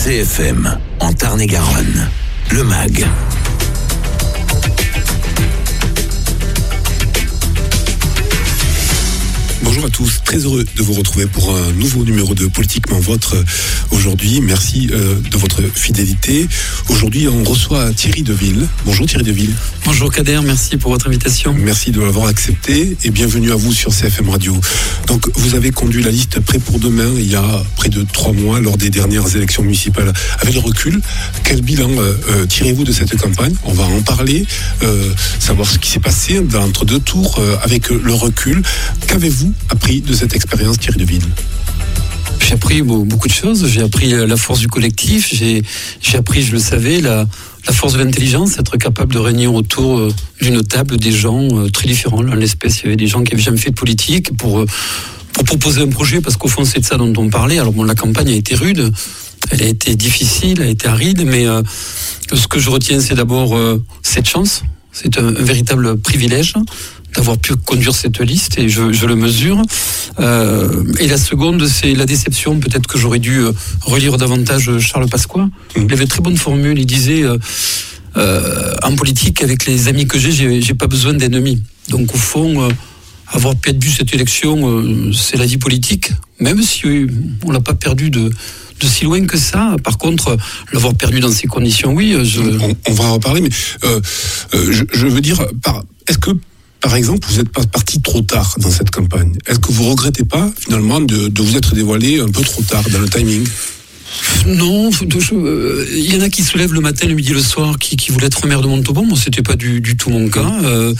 CFM, en Tarn-et-Garonne, le MAG. Bonjour à tous, très heureux de vous retrouver pour un nouveau numéro de Politiquement Vôtre aujourd'hui. Merci de votre fidélité. Aujourd'hui, on reçoit Thierry Deville. Bonjour Thierry Deville. Bonjour Kader, merci pour votre invitation. Merci de l'avoir accepté et bienvenue à vous sur CFM Radio. Donc, vous avez conduit la liste Prêt pour demain il y a près de 3 mois lors des dernières élections municipales. Avec le recul, quel bilan tirez-vous de cette campagne ? On va en parler, savoir ce qui s'est passé entre deux tours avec le recul. Qu'avez-vous appris de cette expérience, Thierry Deville ? J'ai appris beaucoup de choses. J'ai appris la force du collectif. J'ai appris, je le savais, la force de l'intelligence, être capable de réunir autour d'une table des gens très différents. En l'espèce, il y avait des gens qui n'avaient jamais fait de politique pour proposer un projet, parce qu'au fond, c'est de ça dont on parlait. Alors bon, la campagne a été rude, elle a été difficile, elle a été aride, mais ce que je retiens, c'est d'abord cette chance. C'est un véritable privilège d'avoir pu conduire cette liste, et je le mesure. Et la seconde, c'est la déception. Peut-être que j'aurais dû relire davantage Charles Pasqua. Il avait très bonne formule. Il disait en politique, avec les amis que j'ai pas besoin d'ennemis. Donc au fond, avoir perdu cette élection, c'est la vie politique, même si on l'a pas perdu de si loin que ça. Par contre, l'avoir perdu dans ces conditions, oui. On va en reparler, mais je veux dire, est-ce que, par exemple, vous n'êtes pas parti trop tard dans cette campagne ? Est-ce que vous ne regrettez pas, finalement, de vous être dévoilé un peu trop tard dans le timing ? Non, il y en a qui se lèvent le matin, le midi, le soir, qui voulaient être maire de Montauban. Moi, c'était pas du tout mon cas.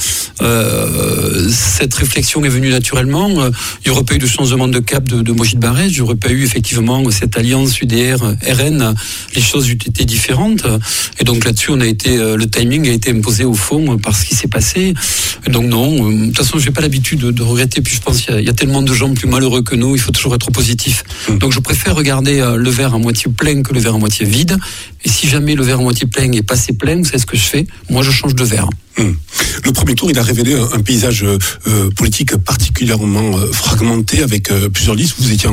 Cette réflexion est venue naturellement. Il n'y aurait pas eu de changement de cap de Mogit Barrès. Il n'y aurait pas eu effectivement cette alliance UDR-RN. Les choses eussent été différentes. Et donc là-dessus, le timing a été imposé au fond par ce qui s'est passé. Donc non, de toute façon, j'ai pas l'habitude de regretter. Puis je pense qu'il y a tellement de gens plus malheureux que nous. Il faut toujours être positif. Donc je préfère regarder le verre à moitié plein que le verre à moitié vide. Et si jamais le verre à moitié plein est pas assez plein, vous savez ce que je fais ? Moi, je change de verre. Le premier tour, il a révélé un paysage politique particulièrement fragmenté, avec plusieurs listes. Vous étiez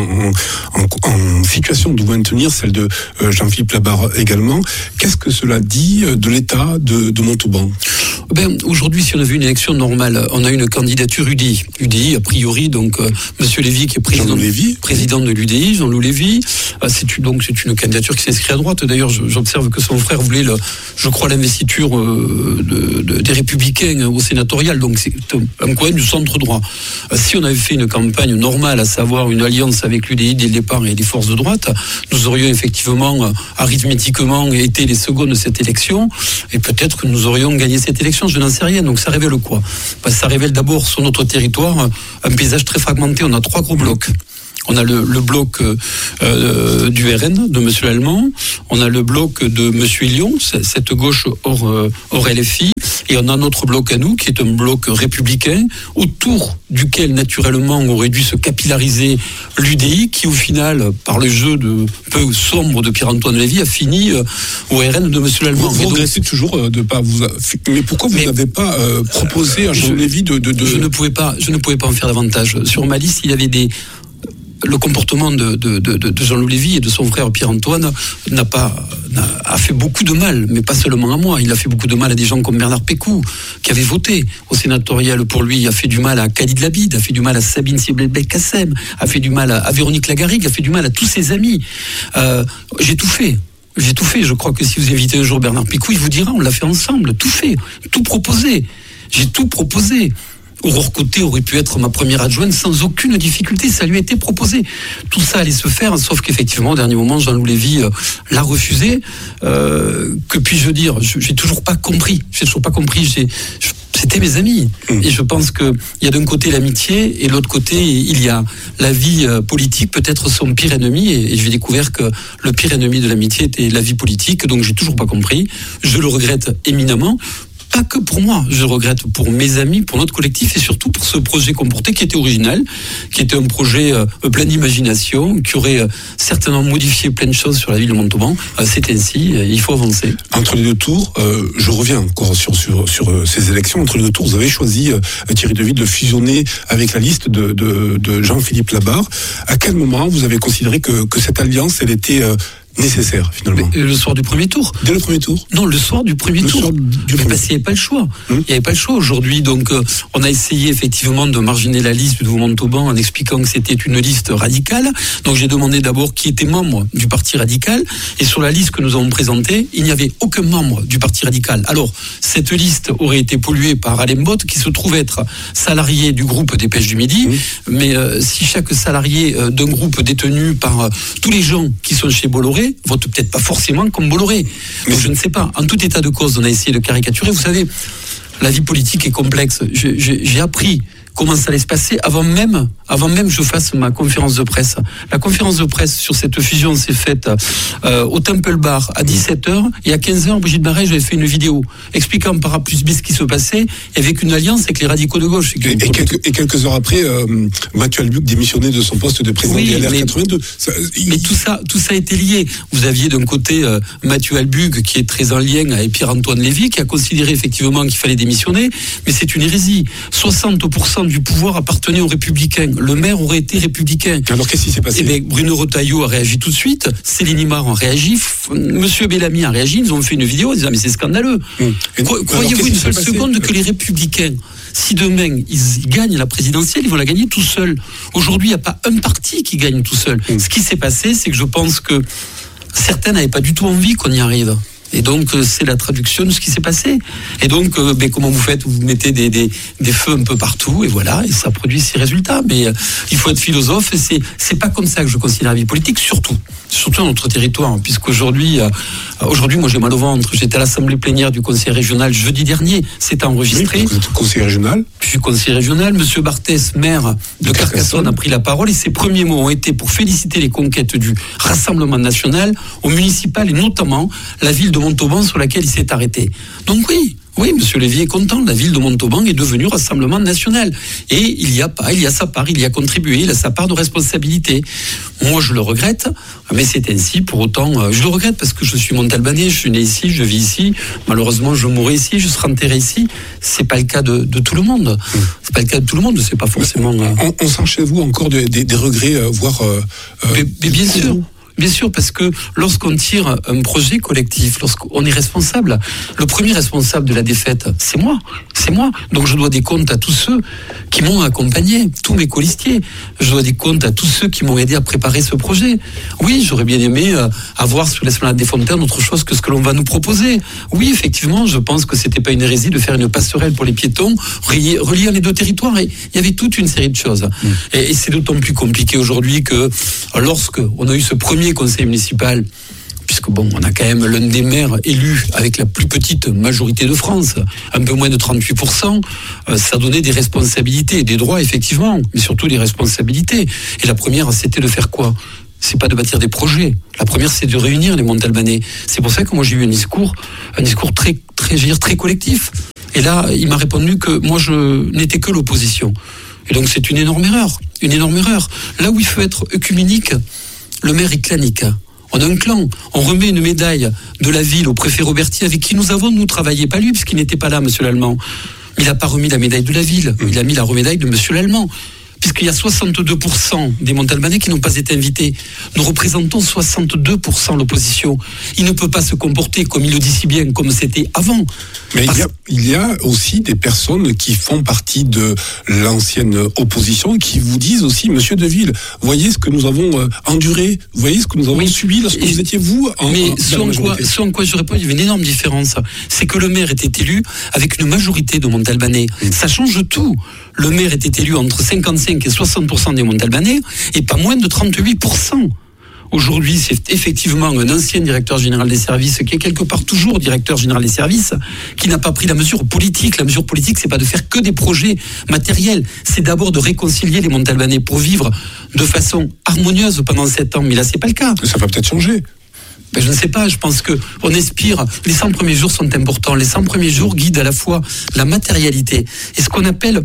en situation de vous maintenir, celle de Jean-Philippe Labarre également. Qu'est-ce que cela dit de l'état de Montauban ? Aujourd'hui, si on avait une élection normale, on a une candidature UDI. UDI, a priori, donc Monsieur Lévy, qui est président de l'UDI, Jean-Loup Lévy. C'est une candidature qui s'inscrit à droite. D'ailleurs, j'observe que son frère voulait, je crois, l'investiture des Républicains au sénatorial. Donc c'est un coin du centre droit. Si on avait fait une campagne normale, à savoir une alliance avec l'UDI dès le départ et les forces de droite, nous aurions effectivement, arithmétiquement, été les seconds de cette élection, et peut-être que nous aurions gagné cette élection. Je n'en sais rien. Donc ça révèle quoi ? Ça révèle d'abord sur notre territoire un paysage très fragmenté. On a 3 gros blocs. On a le bloc du RN, de M. Lallemand. On a le bloc de M. Lyon, cette gauche hors LFI. Et on a notre bloc à nous, qui est un bloc républicain, autour duquel, naturellement, aurait dû se capillariser l'UDI, qui, au final, par le jeu peu sombre de Pierre-Antoine Lévy, a fini au RN de M. Lallemand. Vous regrettez toujours de ne pas vous... Mais pourquoi vous n'avez pas proposé à Jean Lévy de... Je ne pouvais pas en faire davantage. Sur ma liste, il y avait le comportement de Jean-Loup Lévy et de son frère Pierre-Antoine a fait beaucoup de mal, mais pas seulement à moi. Il a fait beaucoup de mal à des gens comme Bernard Pécou, qui avait voté au sénatorial pour lui. Il a fait du mal à Khalid Labid, a fait du mal à Sabine Sibel-Belkacem, a fait du mal à Véronique Lagarrigue, a fait du mal à tous ses amis. J'ai tout fait. Je crois que si vous invitez un jour Bernard Pécou, il vous dira, on l'a fait ensemble, tout fait, tout proposé. J'ai tout proposé. Aurore Côté aurait pu être ma première adjointe sans aucune difficulté, ça lui a été proposé. Tout ça allait se faire, sauf qu'effectivement, au dernier moment, Jean-Loup Lévy l'a refusé. Que puis-je dire ? J'ai toujours pas compris. C'était mes amis. Et je pense qu'il y a d'un côté l'amitié, et de l'autre côté, il y a la vie politique, peut-être son pire ennemi. Et j'ai découvert que le pire ennemi de l'amitié était la vie politique. Donc j'ai toujours pas compris. Je le regrette éminemment. Pas que pour moi, je regrette pour mes amis, pour notre collectif, et surtout pour ce projet qu'on portait, qui était original, qui était un projet plein d'imagination, qui aurait certainement modifié plein de choses sur la ville de Montauban. C'est ainsi, il faut avancer. Entre les deux tours, je reviens encore sur ces élections. Entre les deux tours, vous avez choisi, Thierry Deville, de fusionner avec la liste de Jean-Philippe Labarre. À quel moment vous avez considéré que cette alliance, elle était nécessaire finalement. Mais le soir du premier tour. Dès le premier tour? Non, le soir du premier tour. Parce qu'il n'y avait pas le choix. Il n'y avait pas le choix aujourd'hui. Donc, on a essayé effectivement de marginer la liste du Montauban en expliquant que c'était une liste radicale. Donc, j'ai demandé d'abord qui était membre du Parti radical. Et sur la liste que nous avons présentée, il n'y avait aucun membre du Parti radical. Alors, cette liste aurait été polluée par Alain Botte, qui se trouve être salarié du groupe des Pêches du Midi. Mais si chaque salarié d'un groupe détenu par tous les gens qui sont chez Bolloré vote peut-être pas forcément comme Bolloré. Donc, je ne sais pas. En tout état de cause, on a essayé de caricaturer. Vous savez, la vie politique est complexe. J'ai appris comment ça allait se passer avant même que je fasse ma conférence de presse. La conférence de presse sur cette fusion s'est faite au Temple Bar à 17h et à 15h, Brigitte Barret, j'avais fait une vidéo expliquant par A plus B ce qui se passait avec une alliance avec les radicaux de gauche. Et quelques heures après, Mathieu Albuc démissionnait de son poste de président de LR 82. Mais tout ça a été lié. Vous aviez d'un côté Mathieu Albuc qui est très en lien avec Pierre-Antoine Lévy qui a considéré effectivement qu'il fallait démissionner, mais c'est une hérésie. 60% du pouvoir appartenait aux Républicains. Le maire aurait été républicain. Alors qu'est-ce qui s'est passé? Bruno Retailleau a réagi tout de suite, Céline Imar a réagi, Monsieur Bellamy a réagi, ils ont fait une vidéo en disant mais c'est scandaleux. Croyez-vous une seule seconde que les Républicains, si demain ils gagnent la présidentielle, ils vont la gagner tout seuls? Aujourd'hui, il n'y a pas un parti qui gagne tout seul. Ce qui s'est passé, c'est que je pense que certains n'avaient pas du tout envie qu'on y arrive. Et donc, c'est la traduction de ce qui s'est passé. Et donc, comment vous faites? Vous mettez des feux un peu partout, et voilà, et ça produit ces résultats. Mais il faut être philosophe, et c'est pas comme ça que je considère la vie politique, surtout dans notre territoire, puisqu'aujourd'hui, moi j'ai mal au ventre. J'étais à l'assemblée plénière du conseil régional jeudi dernier, c'est enregistré. Oui, conseiller régional. Je suis conseiller régional. Monsieur Barthès, maire de Carcassonne, a pris la parole, et ses premiers mots ont été pour féliciter les conquêtes du Rassemblement national au municipal, et notamment la ville de Montauban sur laquelle il s'est arrêté. Donc oui, monsieur Lévy est content. La ville de Montauban est devenue Rassemblement national. Et il y a sa part, il y a contribué, il a sa part de responsabilité. Moi, je le regrette, mais c'est ainsi. Pour autant, je le regrette parce que je suis montalbanais, je suis né ici, je vis ici. Malheureusement, je mourrai ici, je serai enterré ici. C'est pas le cas de tout le monde. C'est pas le cas de tout le monde, c'est pas forcément... On sent chez vous encore des regrets, voire... Mais bien sûr. Bien sûr, parce que lorsqu'on tire un projet collectif, lorsqu'on est responsable, le premier responsable de la défaite, c'est moi. Donc je dois des comptes à tous ceux qui m'ont accompagné, tous mes colistiers. Je dois des comptes à tous ceux qui m'ont aidé à préparer ce projet. Oui, j'aurais bien aimé avoir sur l'esplanade des Fontaines autre chose que ce que l'on va nous proposer. Oui, effectivement, je pense que c'était pas une hérésie de faire une passerelle pour les piétons, relier les deux territoires. Et il y avait toute une série de choses. Et c'est d'autant plus compliqué aujourd'hui que lorsque on a eu ce premier conseil municipal, puisque on a quand même l'un des maires élus avec la plus petite majorité de France, un peu moins de 38%, ça donnait des responsabilités, des droits effectivement, mais surtout des responsabilités. Et la première, c'était de faire quoi? C'est pas de bâtir des projets. La première, c'est de réunir les Montalbanais. C'est pour ça que moi j'ai eu un discours très, très, je veux dire, très collectif. Et là, il m'a répondu que moi je n'étais que l'opposition. Et donc c'est une énorme erreur. Là où il faut être œcuménique, le maire est clanique. On a un clan. On remet une médaille de la ville au préfet Roberti avec qui nous travaillé. Pas lui, puisqu'il n'était pas là, monsieur l'Allemand. Il n'a pas remis la médaille de la ville. Il a mis la remédaille de monsieur l'Allemand. Puisqu'il y a 62% des Montalbanais qui n'ont pas été invités. Nous représentons 62% l'opposition. Il ne peut pas se comporter, comme il le dit si bien, comme c'était avant. Mais il y a aussi des personnes qui font partie de l'ancienne opposition qui vous disent aussi, monsieur Deville, voyez ce que nous avons enduré, voyez ce que nous avons subi lorsque vous étiez vous Mais ce en quoi je réponds, il y avait une énorme différence. C'est que le maire était élu avec une majorité de Montalbanais. Ça change tout. Le maire était élu entre 55 et 60% des Montalbanais et pas moins de 38%. Aujourd'hui, c'est effectivement un ancien directeur général des services qui est quelque part toujours directeur général des services, qui n'a pas pris la mesure politique. La mesure politique, c'est pas de faire que des projets matériels. C'est d'abord de réconcilier les Montalbanais pour vivre de façon harmonieuse pendant 7 ans. Mais là, c'est pas le cas. Ça va peut-être changer. Je ne sais pas, je pense qu'on aspire, les 100 premiers jours sont importants, les 100 premiers jours guident à la fois la matérialité et ce qu'on appelle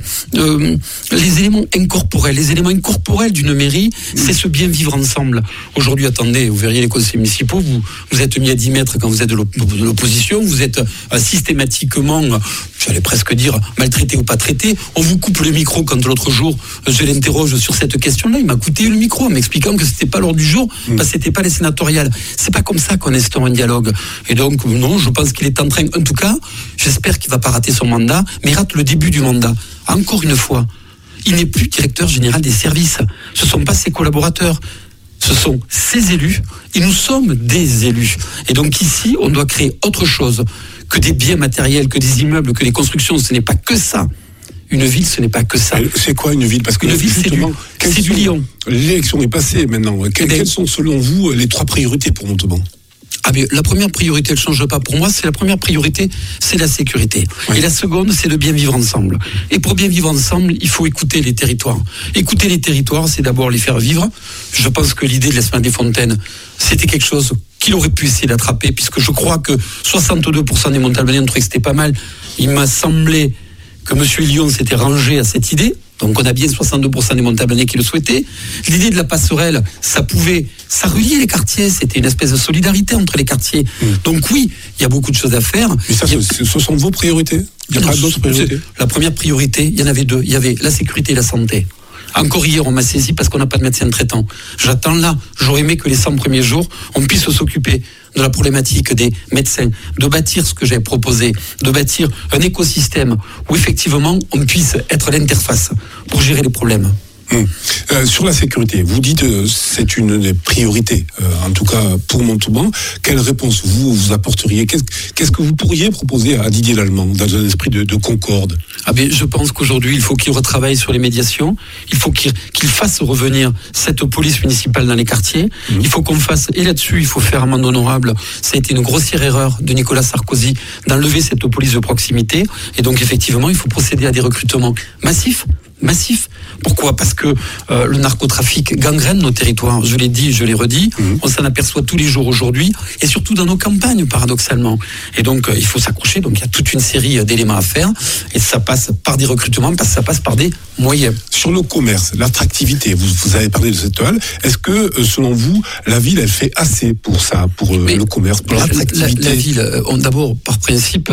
les éléments incorporels. Les éléments incorporels d'une mairie, c'est ce bien vivre ensemble. Aujourd'hui, attendez, vous verriez les conseils municipaux, vous êtes mis à 10 mètres quand vous êtes de l'opposition, vous êtes systématiquement, j'allais presque dire, maltraité ou pas traité, on vous coupe le micro quand l'autre jour, je l'interroge sur cette question-là, il m'a coupé le micro en m'expliquant que c'était pas l'ordre du jour, parce que c'était pas les sénatoriales. C'est pas comme ça qu'on instaure un dialogue. Et donc, non, je pense qu'il est en train, en tout cas, j'espère qu'il va pas rater son mandat, mais il rate le début du mandat. Encore une fois, il n'est plus directeur général des services. Ce ne sont pas ses collaborateurs. Ce sont ses élus. Et nous sommes des élus. Et donc ici, on doit créer autre chose que des biens matériels, que des immeubles, que des constructions. Ce n'est pas que ça. Une ville, ce n'est pas que ça. C'est quoi une ville? Parce que une ville, c'est du lion. L'élection est passée maintenant. Quelles sont, selon vous, les 3 priorités pour Montauban? Mais la première priorité, elle ne change pas pour moi, c'est la première priorité, c'est la sécurité. Oui. Et la seconde, c'est de bien vivre ensemble. Et pour bien vivre ensemble, il faut écouter les territoires. Écouter les territoires, c'est d'abord les faire vivre. Je pense que l'idée de la semaine des fontaines, c'était quelque chose qu'il aurait pu essayer d'attraper, puisque je crois que 62% des Montalbanais ont trouvé que c'était pas mal. Il m'a semblé que M. Lyon s'était rangé à cette idée. Donc on a bien 62% des Montalbanais qui le souhaitaient. L'idée de la passerelle, ça reliait les quartiers, c'était une espèce de solidarité entre les quartiers. Donc oui, il y a beaucoup de choses à faire. Mais ça, ce sont vos priorités? Il n'y a pas d'autres priorités? La première priorité, il y en avait 2. Il y avait la sécurité et la santé. Encore hier, on m'a saisi parce qu'on n'a pas de médecin traitant. J'attends là. J'aurais aimé que les 100 premiers jours, on puisse s'occuper de la problématique des médecins, de bâtir ce que j'ai proposé, de bâtir un écosystème où effectivement on puisse être l'interface pour gérer les problèmes. Sur la sécurité, vous dites c'est une des priorités, en tout cas pour Montauban. Quelle réponse vous apporteriez? Qu'est-ce que vous pourriez proposer à Didier Lallemand dans un esprit de concorde? Je pense qu'aujourd'hui, il faut qu'il retravaille sur les médiations. Il faut qu'il fasse revenir cette police municipale dans les quartiers. Il faut qu'on fasse, et là-dessus, il faut faire amende honorable. Ça a été une grossière erreur de Nicolas Sarkozy d'enlever cette police de proximité. Et donc, effectivement, il faut procéder à des recrutements massifs. Pourquoi? Parce que le narcotrafic gangrène nos territoires. Je l'ai dit, je l'ai redit. On s'en aperçoit tous les jours aujourd'hui, et surtout dans nos campagnes, paradoxalement. Et donc, il faut s'accrocher. Donc, il y a toute une série d'éléments à faire. Et ça passe par des recrutements, parce que ça passe par des moyens. Sur le commerce, l'attractivité, vous avez parlé de cette toile. Est-ce que, selon vous, la ville, elle fait assez pour ça, pour le commerce, pour l'attractivité? La ville, d'abord, par principe,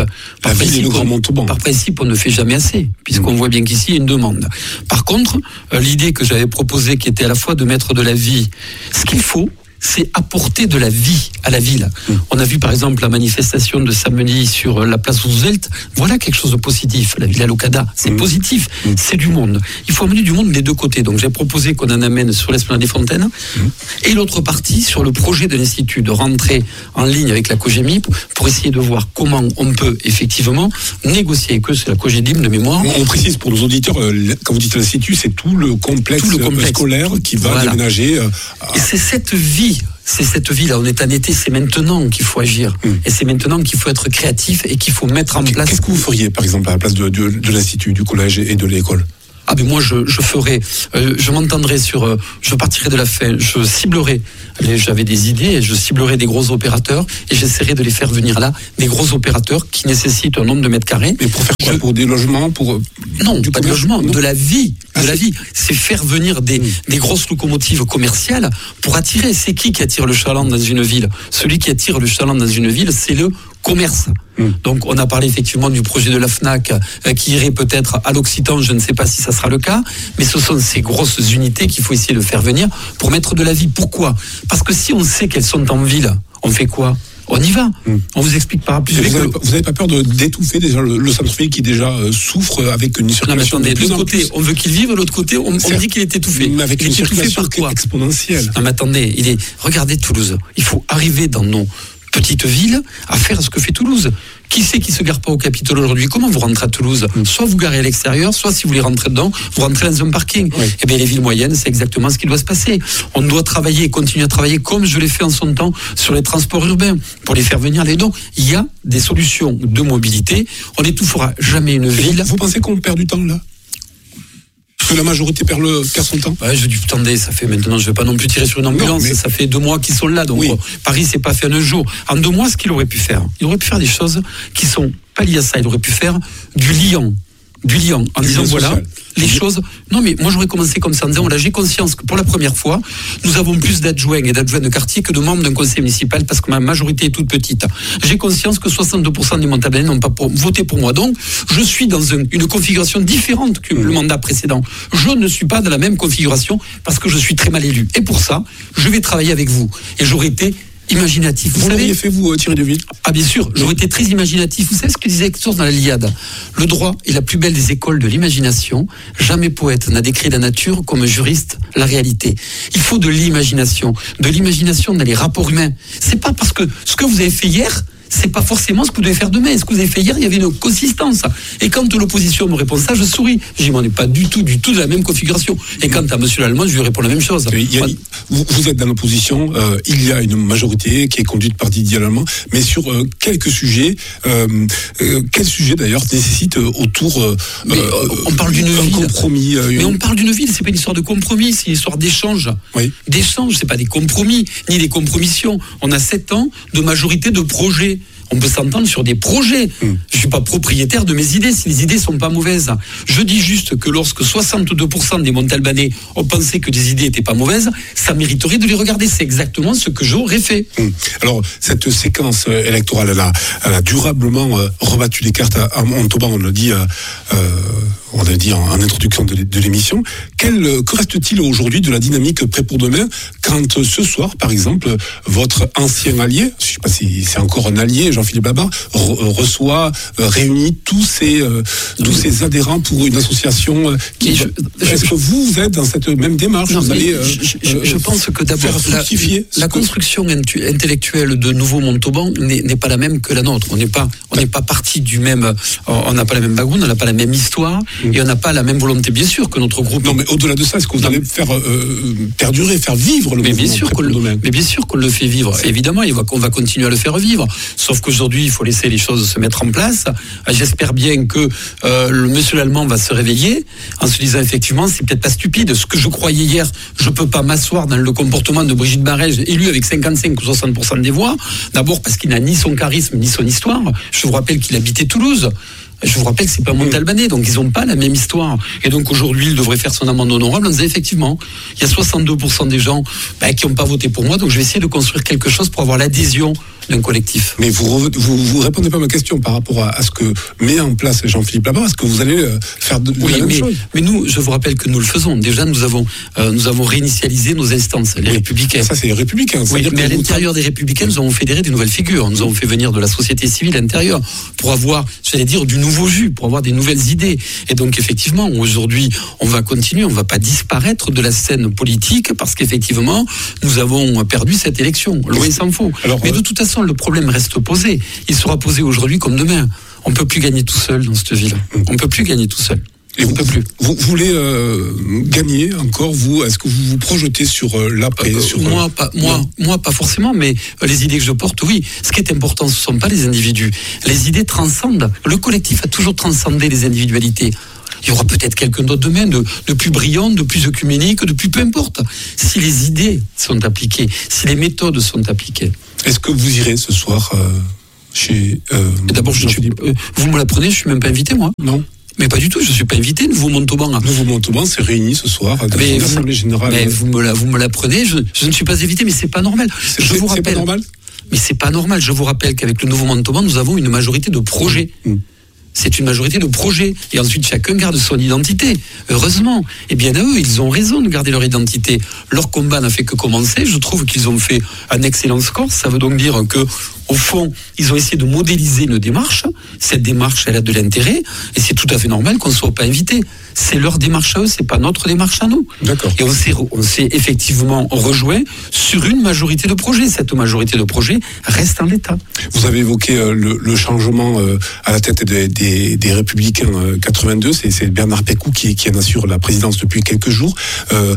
on ne fait jamais assez, puisqu'on voit bien qu'ici, il y a une demande. Par contre, l'idée que j'avais proposée, qui était à la fois de mettre de la vie, ce qu'il faut, c'est apporter de la vie à la ville. On a vu par exemple la manifestation de samedi sur la place Roosevelt. Voilà quelque chose de positif. La Villa Locada, c'est positif. C'est du monde. Il faut amener du monde des deux côtés. Donc j'ai proposé qu'on en amène sur l'Esplanade des Fontaines. Et l'autre partie sur le projet de l'Institut, de rentrer en ligne avec la COGEMIP pour essayer de voir comment on peut effectivement négocier avec eux. C'est la COGEDIM de mémoire. On précise pour nos auditeurs, quand vous dites l'Institut, c'est tout le complexe scolaire qui va déménager. Et c'est cette vie. C'est cette vie-là, on est en été, c'est maintenant qu'il faut agir. Et c'est maintenant qu'il faut être créatif et qu'il faut mettre en place... Qu'est-ce que vous feriez, par exemple, à la place de l'Institut, du collège et de l'école? Moi je ferai, je m'entendrai sur, je partirai de la fin, je ciblerai, j'avais des idées, et je ciblerai des gros opérateurs et j'essaierai de les faire venir là, des gros opérateurs qui nécessitent un nombre de mètres carrés. Mais pour faire quoi? Pour des logements, Non, pas de logement, de la vie. De la vie. C'est faire venir des grosses locomotives commerciales pour attirer. C'est qui attire le chaland dans une ville? Celui qui attire le chaland dans une ville, c'est le commerce. Donc on a parlé effectivement du projet de la FNAC qui irait peut-être à l'Occitan, je ne sais pas si ça sera le cas, mais ce sont ces grosses unités qu'il faut essayer de faire venir pour mettre de la vie. Pourquoi? Parce que si on sait qu'elles sont en ville, on fait quoi? On y va. On vous explique par plus. Vous n'avez pas peur d'étouffer déjà le centre-ville qui déjà souffre avec une circulation? Non, mais attendez, de l'autre côté, on veut qu'il vive, de l'autre côté, on dit qu'il est étouffé. Mais avec une circulation exponentielle. Non, mais attendez, regardez Toulouse. Il faut arriver dans nos petites villes à faire ce que fait Toulouse. Qui c'est qui se gare pas au Capitole aujourd'hui? Comment vous rentrez à Toulouse? Soit vous garez à l'extérieur, soit si vous voulez rentrer dedans, vous rentrez dans un parking. Eh bien, les villes moyennes, c'est exactement ce qui doit se passer. On doit travailler, continuer à travailler comme je l'ai fait en son temps sur les transports urbains pour les faire venir les dons. Il y a des solutions de mobilité. On n'étouffera jamais une ville. Vous pensez qu'on perd du temps là? que la majorité perd son temps. Je dis, attendez, ça fait maintenant, je ne vais pas non plus tirer sur une ambulance, non, mais... ça fait 2 mois qu'ils sont là, donc Paris s'est pas fait en un jour. En 2 mois, ce qu'il aurait pu faire, il aurait pu faire des choses qui sont pas liées à ça, il aurait pu faire du lien, en disant voilà, les choses. Non, mais moi j'aurais commencé comme ça en disant voilà, j'ai conscience que pour la première fois, nous avons plus d'adjoints et d'adjoints de quartier que de membres d'un conseil municipal parce que ma majorité est toute petite. J'ai conscience que 62% des Montalbanais n'ont pas voté pour moi. Donc, je suis dans une configuration différente que le mandat précédent. Je ne suis pas dans la même configuration parce que je suis très mal élu. Et pour ça, je vais travailler avec vous. Et j'aurais été imaginatif. Vous l'auriez fait, vous, Thierry Deville? Ah, bien sûr, j'aurais été très imaginatif. Vous savez ce que disait Hector dans la Iliade? Le droit est la plus belle des écoles de l'imagination. Jamais poète n'a décrit la nature comme un juriste la réalité. Il faut de l'imagination dans les rapports humains. C'est pas parce que ce que vous avez fait hier, c'est pas forcément ce que vous devez faire demain. Ce que vous avez fait hier, il y avait une consistance. Et quand l'opposition me répond ça, je souris. Je dis, on n'est pas du tout de la même configuration. Et quant à monsieur Lallemand, je lui réponds la même chose. Vous êtes dans l'opposition, il y a une majorité qui est conduite par Didier Lallemand, mais sur quelques sujets, quels sujets d'ailleurs nécessitent autour on parle d'une ville. Compromis. Mais on parle d'une ville, c'est pas une histoire de compromis, c'est une histoire d'échange. Oui. D'échange, c'est pas des compromis, ni des compromissions. On a 7 ans de majorité de projets. On peut s'entendre sur des projets. Je suis pas propriétaire de mes idées si les idées sont pas mauvaises. Je dis juste que lorsque 62% des Montalbanais ont pensé que les idées étaient pas mauvaises, ça mériterait de les regarder. C'est exactement ce que j'aurais fait. Alors, cette séquence électorale, elle a durablement rebattu les cartes à Montauban, on l'a dit en introduction de l'émission. Que reste-t-il aujourd'hui de la dynamique prêt pour demain quand ce soir, par exemple, votre ancien allié, je ne sais pas si c'est encore un allié, Jean-Philippe Babar, réunit tous ces adhérents pour une association est-ce que vous êtes dans cette même démarche? Je pense que d'abord, la construction intellectuelle de Nouveau Montauban n'est pas la même que la nôtre. On n'est pas parti du même... On n'a pas la même background, on n'a pas la même histoire, et on n'a pas la même volonté, bien sûr, que notre groupe... Non, mais au-delà de ça, est-ce que vous allez faire perdurer, faire vivre le mouvement? Mais bien sûr qu'on le fait vivre. Évidemment, on va continuer à le faire vivre. Sauf qu'aujourd'hui, il faut laisser les choses se mettre en place. J'espère bien que le monsieur Lallemand va se réveiller en se disant, effectivement, c'est peut-être pas stupide. Ce que je croyais hier, je peux pas m'asseoir dans le comportement de Brigitte Barège, élue avec 55 ou 60% des voix. D'abord parce qu'il n'a ni son charisme, ni son histoire. Je vous rappelle qu'il habitait Toulouse. Je vous rappelle que c'est pas Montalbanais, donc ils n'ont pas la même histoire. Et donc aujourd'hui, il devrait faire son amende honorable en disant effectivement, il y a 62% des gens qui n'ont pas voté pour moi, donc je vais essayer de construire quelque chose pour avoir l'adhésion d'un collectif. Mais vous répondez pas à ma question par rapport à ce que met en place Jean-Philippe Babar. Est-ce que vous allez faire la même chose? Mais nous, je vous rappelle que nous le faisons. Déjà, nous avons réinitialisé nos instances, les Républicains. Ça, c'est les Républicains. Oui, mais à l'intérieur des Républicains, nous avons fédéré des nouvelles figures. Nous avons fait venir de la société civile à l'intérieur pour avoir, j'allais dire, du nouveau jus, pour avoir des nouvelles idées. Et donc, effectivement, aujourd'hui, on va continuer. On ne va pas disparaître de la scène politique parce qu'effectivement, nous avons perdu cette élection. Loin s'en faut. Mais de toute façon, le problème reste posé. Il sera posé aujourd'hui comme demain. On ne peut plus gagner tout seul dans cette ville. On ne peut plus gagner tout seul. Et vous voulez gagner encore, vous? Est-ce que vous vous projetez sur l'après? Moi, pas forcément, mais les idées que je porte, oui. Ce qui est important, ce ne sont pas les individus. Les idées transcendent. Le collectif a toujours transcendé les individualités. Il y aura peut-être quelqu'un d'autre demain, de plus brillant, de plus œcuménique, de plus peu importe. Si les idées sont appliquées, si les méthodes sont appliquées. Est-ce que vous irez ce soir chez... D'abord, vous me l'apprenez, je ne suis même pas invité, moi. Non. Mais pas du tout, je ne suis pas invité. Nouveau Montauban s'est réuni ce soir à l'Assemblée Générale. Mais vous me l'apprenez, je ne suis pas invité, mais c'est pas normal. C'est pas normal. Mais c'est pas normal. Je vous rappelle qu'avec le Nouveau Montauban, nous avons une majorité de projets. C'est une majorité de projets. Et ensuite, chacun garde son identité. Heureusement. Et bien à eux, ils ont raison de garder leur identité. Leur combat n'a fait que commencer. Je trouve qu'ils ont fait un excellent score. Ça veut donc dire que, au fond, ils ont essayé de modéliser une démarche. Cette démarche, elle a de l'intérêt. Et c'est tout à fait normal qu'on ne soit pas invité. C'est leur démarche à eux, c'est pas notre démarche à nous. D'accord. Et on s'est effectivement rejoint sur une majorité de projets. Cette majorité de projets reste en l'état. Vous avez évoqué le changement à la tête des Républicains 82. C'est Bernard Pécou qui en assure la présidence depuis quelques jours.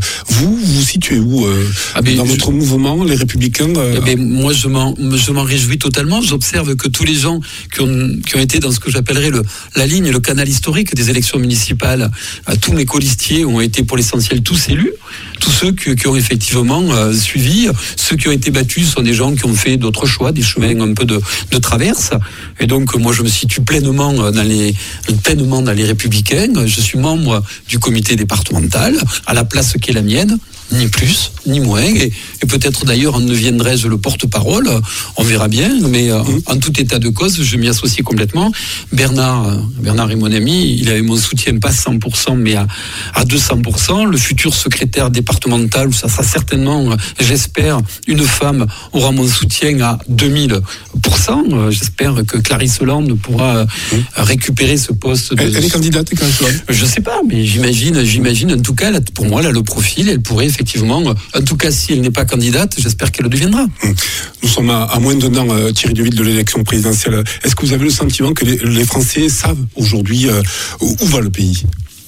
Vous situez où dans votre mouvement, les Républicains Moi, je m'en réjouis totalement. J'observe que tous les gens qui ont été dans ce que j'appellerais la ligne, le canal historique des élections municipales, tous mes colistiers ont été pour l'essentiel tous élus. Tous ceux qui ont effectivement suivi, ceux qui ont été battus sont des gens qui ont fait d'autres choix, des chemins un peu de traverse. Et donc moi je me situe pleinement dans les Républicains. Je suis membre du comité départemental, à la place qui est la mienne. Ni plus, ni moins, et peut-être d'ailleurs en deviendrai-je le porte-parole, on verra bien, mais en tout état de cause, je m'y associe complètement. Bernard est mon ami, il avait mon soutien pas 100%, mais à 200%. Le futur secrétaire départemental, ça sera certainement, j'espère, une femme aura mon soutien à 2000%. J'espère que Clarisse Hollande pourra récupérer ce poste. Elle est candidate, Clarisse Hollande ? Je sais pas, mais j'imagine, en tout cas, pour moi, là, le profil, elle pourrait effectivement, en tout cas, si elle n'est pas candidate, j'espère qu'elle le deviendra. Nous sommes à moins d'un an, Thierry Deville, de l'élection présidentielle. Est-ce que vous avez le sentiment que les Français savent aujourd'hui où va le pays ?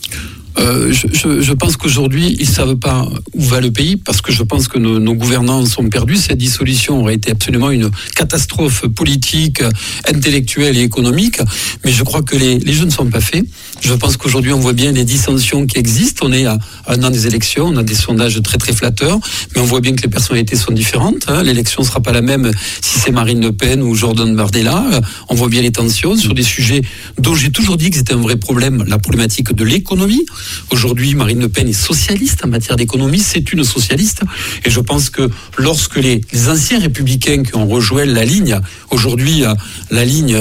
Je pense qu'aujourd'hui, ils ne savent pas où va le pays, parce que je pense que nos gouvernants sont perdus. Cette dissolution aurait été absolument une catastrophe politique, intellectuelle et économique. Mais je crois que les jeux ne sont pas faits. Je pense qu'aujourd'hui, on voit bien les dissensions qui existent. On est à un an des élections, on a des sondages très très flatteurs, mais on voit bien que les personnalités sont différentes. L'élection ne sera pas la même si c'est Marine Le Pen ou Jordan Bardella. On voit bien les tensions sur des sujets dont j'ai toujours dit que c'était un vrai problème, la problématique de l'économie. Aujourd'hui, Marine Le Pen est socialiste en matière d'économie, c'est une socialiste. Et je pense que lorsque les anciens républicains qui ont rejoint la ligne, aujourd'hui la ligne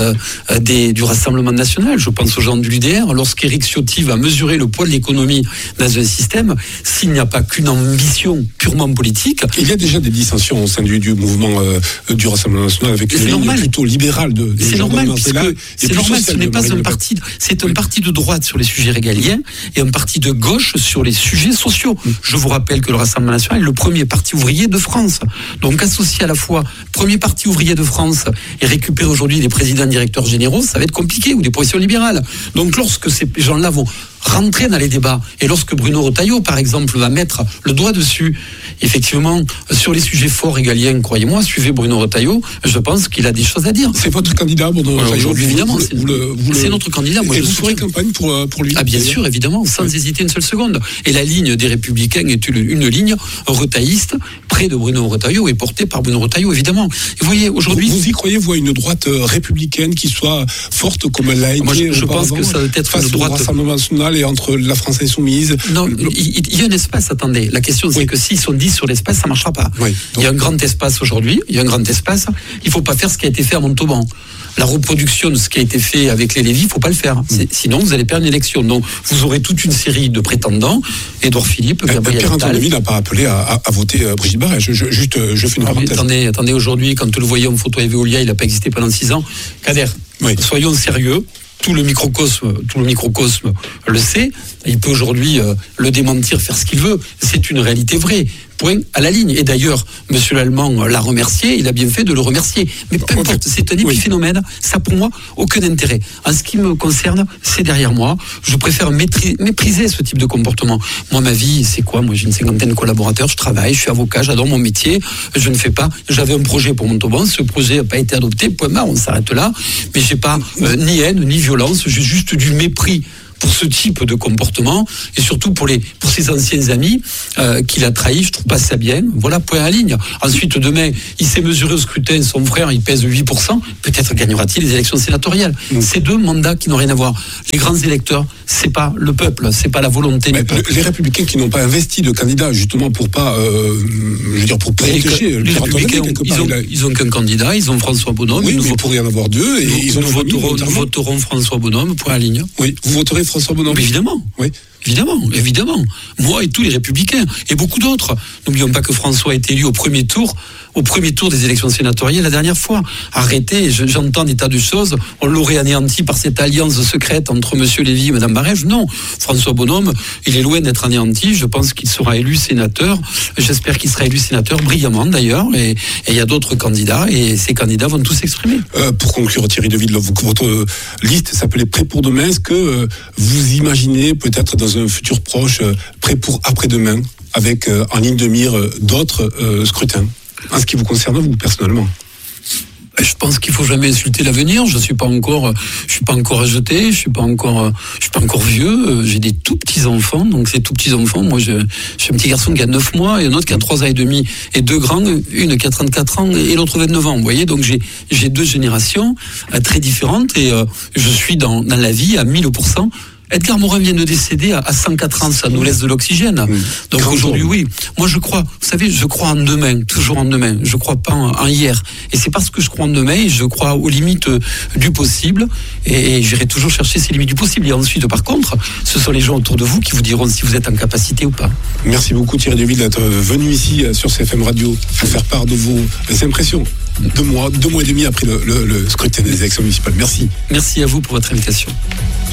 du Rassemblement national, je pense aux gens de l'UDR, lorsqu'Éric Ciotti va mesurer le poids de l'économie dans un système, s'il n'y a pas qu'une ambition purement politique... Il y a déjà des dissensions au sein du mouvement du Rassemblement national avec une ligne plutôt libérale de c'est normal, c'est normal, ce n'est pas un parti, c'est un parti de droite sur les sujets régaliens et un parti de gauche sur les sujets sociaux. Je vous rappelle que le Rassemblement national est le premier parti ouvrier de France. Donc associer à la fois premier parti ouvrier de France et récupérer aujourd'hui des présidents directeurs généraux, ça va être compliqué, ou des positions libérales. Donc lorsque ces gens-là vont rentrer dans les débats, et lorsque Bruno Retailleau, par exemple, va mettre le doigt dessus, effectivement, sur les sujets forts régaliens, croyez-moi, suivez Bruno Retailleau, je pense qu'il a des choses à dire. C'est votre candidat, Bruno Retailleau ? Évidemment, c'est notre candidat. Moi, et vous ferez campagne pour lui ? Ah, bien sûr, évidemment, sans hésiter une seule seconde. Et la ligne des Républicains est une ligne retailliste, près de Bruno Retailleau, et portée par Bruno Retailleau, évidemment. Et vous voyez, aujourd'hui... Vous y croyez, vous, à une droite républicaine qui soit forte comme elle l'a été ? Moi, je pense que ça doit être une droite... Rassemblement national et entre la France insoumise. Non, il y a un espace, attendez. La question, c'est que s'ils sont 10 sur l'espace, ça ne marchera pas. Oui, il y a un grand espace aujourd'hui, il ne faut pas faire ce qui a été fait à Montauban. La reproduction de ce qui a été fait avec les Lévis, il ne faut pas le faire. Sinon, vous allez perdre une élection. Donc, vous aurez toute une série de prétendants. Édouard Philippe, Pierre-Antoine Lévy n'a pas appelé à voter Brigitte Barrès. Je fais une parenthèse. Attendez, aujourd'hui, quand le voyez en photo avec Veolia, il n'a pas existé pendant 6 ans. Kader, soyons sérieux. Tout le microcosme le sait. Il peut aujourd'hui le démentir, faire ce qu'il veut. C'est une réalité vraie. Point à la ligne. Et d'ailleurs, monsieur l'Allemand l'a remercié, il a bien fait de le remercier. Mais peu importe, c'est un épiphénomène, ça pour moi, aucun intérêt. En ce qui me concerne, c'est derrière moi. Je préfère mépriser ce type de comportement. Moi, ma vie, c'est quoi ? Moi, j'ai une 50aine de collaborateurs, je travaille, je suis avocat, j'adore mon métier, je ne fais pas. J'avais un projet pour Montauban, ce projet n'a pas été adopté, point barre, on s'arrête là. Mais j'ai pas ni haine, ni violence, j'ai juste du mépris pour ce type de comportement, et surtout pour ses anciens amis qu'il a trahis. Je trouve pas ça bien. Voilà, point à ligne. Ensuite, demain, il s'est mesuré au scrutin, son frère, il pèse 8%, peut-être gagnera-t-il les élections sénatoriales. C'est deux mandats qui n'ont rien à voir. Les grands électeurs, c'est pas le peuple, c'est pas la volonté du peuple. Les Républicains qui n'ont pas investi de candidat, justement, pour pas, pour protéger les Républicains, ils ont qu'un candidat, ils ont François Bonhomme. Oui, mais il pourrait y en avoir deux, et nous voterons François Bonhomme, point à ligne. Oui, vous voterez François Bonhomme. Évidemment. Oui. Évidemment. Moi et tous les Républicains, et beaucoup d'autres. N'oublions pas que François a été élu au premier tour des élections sénatoriales la dernière fois. Arrêtez, j'entends des tas de choses. On l'aurait anéanti par cette alliance secrète entre M. Lévy et Mme Barrès. Non, François Bonhomme, il est loin d'être anéanti. Je pense qu'il sera élu sénateur. J'espère qu'il sera élu sénateur brillamment d'ailleurs. Et il y a d'autres candidats, et ces candidats vont tous s'exprimer. Pour conclure, Thierry Deville, votre liste s'appelait Prêt pour demain. Est-ce que vous imaginez peut-être dans un futur proche, prêt pour après-demain, avec en ligne de mire d'autres scrutins, en ce qui vous concerne vous personnellement? Je pense qu'il faut jamais insulter l'avenir. Je suis pas encore rejeté, je suis pas encore vieux. J'ai des tout petits enfants, donc ces tout petits enfants, moi j'ai un petit garçon qui a 9 mois et un autre qui a 3 ans et demi et 2 grands, une qui a 34 ans et l'autre 29 ans. Vous voyez, donc j'ai 2 générations très différentes et je suis dans la vie à 1000%. Edgar Morin vient de décéder à 104 ans, ça nous laisse de l'oxygène. Donc aujourd'hui, oui. Moi, je crois, vous savez, je crois en demain, toujours en demain. Je crois pas en hier. Et c'est parce que je crois en demain et je crois aux limites du possible. Et j'irai toujours chercher ces limites du possible. Et ensuite, par contre, ce sont les gens autour de vous qui vous diront si vous êtes en capacité ou pas. Merci beaucoup Thierry Neuville d'être venu ici sur CFM Radio pour faire part de vos impressions. 2 mois et demi après le scrutin des élections municipales. Merci. Merci à vous pour votre invitation.